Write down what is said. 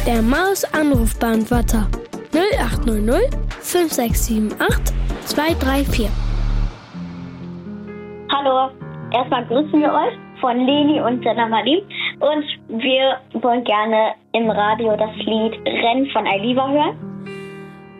Der Maus-Anrufbeantworter 0800 5678 234. Hallo, erstmal grüßen wir euch von Leni und Senna Marie. Und wir wollen gerne im Radio das Lied Rennen von Ailiva hören.